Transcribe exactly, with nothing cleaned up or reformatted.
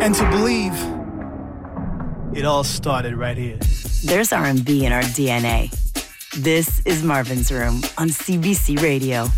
And to believe it all started right here. There's R and B in our D N A. This is Marvin's Room on C B C Radio.